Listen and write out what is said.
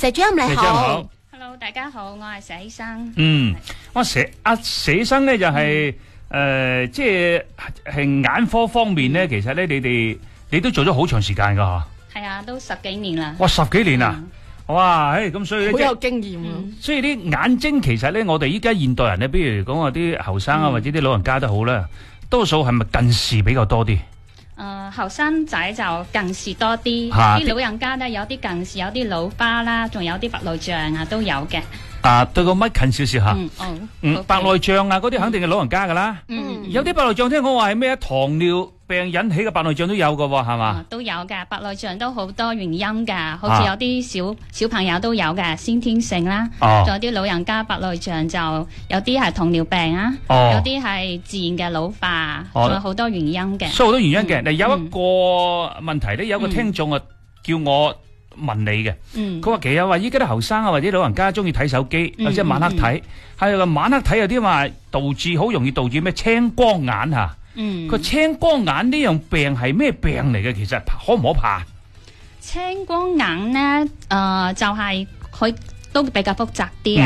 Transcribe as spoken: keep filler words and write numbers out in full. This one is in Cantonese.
佘主任你好。 Hello， 大家好，我係佘醫生。 嗯，我佘阿佘醫生咧就係誒，即係係眼科方面咧，其實咧你哋你都做咗好長時間噶吓。係啊，都十幾年啦。 哇，十幾年啊！哇，誒，咁所以咧好有經驗啊。 所以啲眼睛其實咧，我哋依家現代人咧，比如講話啲後生啊，或者啲老人家都好啦，多數係咪近視比較多啲？ 誒，後生仔就近視多啲，啲老人家咧有啲近視，有啲老花啦，仲有啲白內障啊，都有嘅。啊， 對個咪近少少吓。 嗯，哦， 嗯，白內障啊，嗰啲肯定係老人家噶啦。 嗯， 有啲白內障聽講話係咩糖尿病引起嘅白內障都有噶，係嘛？ 都有嘅，白內障都好多原因噶，好似有啲小小朋友都有嘅，先天性啦。哦。仲有啲老人家白內障就有啲係糖尿病啊，有啲係自然嘅老化，仲有好多原因嘅。 所以好多原因嘅。嗱，有一個問題咧，有個聽眾啊叫我問你嘅，佢話其實話依家啲後生啊或者老人家中意睇手機，或者晚黑睇，係個晚黑睇有啲話導致好容易導致咩青光眼吓。嗯，佢青光眼呢樣病係咩病嚟嘅？其實可唔可怕？ 青光眼咧，誒、呃，就係、是、佢都比較複雜啲啊。